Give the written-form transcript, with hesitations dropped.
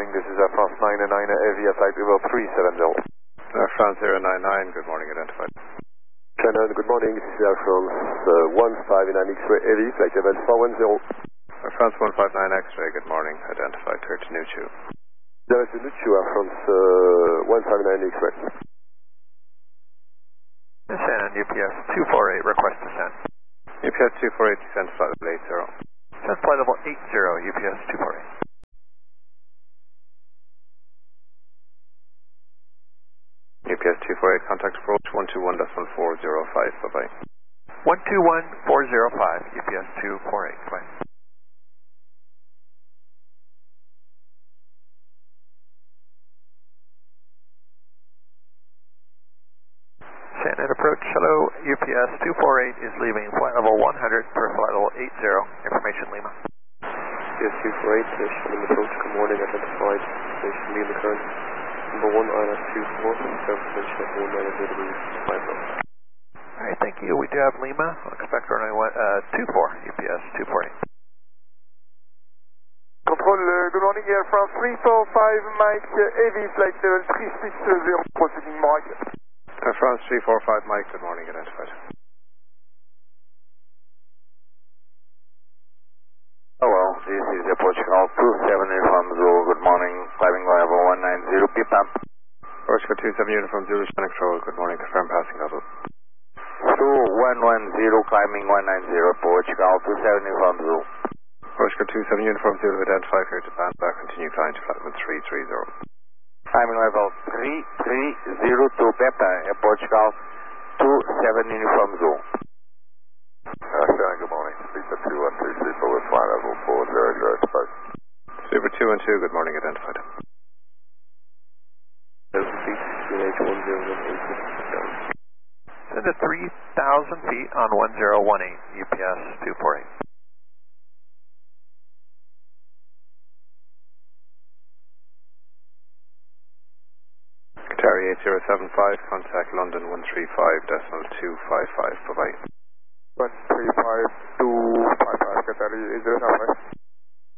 morning. This is France 99 Heavy at flight level 370. France 099, good morning, identified. Shannon, good morning. This is France 159 X-ray Heavy, flight level 410. France 159 X-ray, good morning, identified, clear to Nuchu. Direct to Nuchu, France 159 X-ray. Shannon, UPS 248, request descent. UPS 248, descent flight level 80. Descent flight level 80, UPS 248. UPS 248, contact approach 121.405, bye-bye. 121.405, UPS 248, bye. Shannon approach, hello, UPS 248 is leaving flight level 100 per flight level 80, information Lima. UPS 248, Shannon approach, good morning, identified, station Lima current. Number 1, ILS 24, confirmation of 19 Alright, thank you. We do have Lima. I'll expect runway 24, UPS 248. Control, good morning, Air France 345 Mike, Heavy flight level 360, proceeding Mike. France 345 Mike, good morning, identified. Hello, this is Portugal 27 Uniform Zulu, good morning, climbing level 190, Pipa. Portugal 27 Uniform Zulu, Shannon Control, good morning, confirm passing level. 2110, climbing 190, Portugal 27 Uniform Zulu. Portugal 27 Uniform Zulu, identify, clear to band back, continue flying to flight level 330. Climbing level 3302, Peppa, Portugal 27 Uniform Zulu. Shannon, good morning. Super 212, Super with flight level 400, spoke. Super 212, good morning, identified. Send to 3,000 feet on 1018, UPS 248. Qatari 8075, contact London 135.255, bye-bye. 135.255, Qatari 8075.